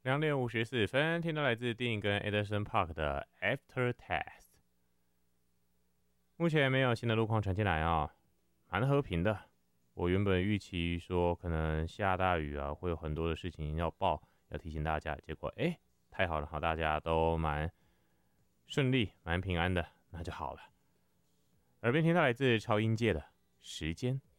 2点54分，听到来自电影跟 Edison Park 的 After Test。目前没有新的路况传进来啊，蛮和平的。我原本预期说可能下大雨啊，会有很多的事情要报，要提醒大家。结果太好了，好，大家都蛮顺利、蛮平安的，那就好了。耳边听到来自超音界的时间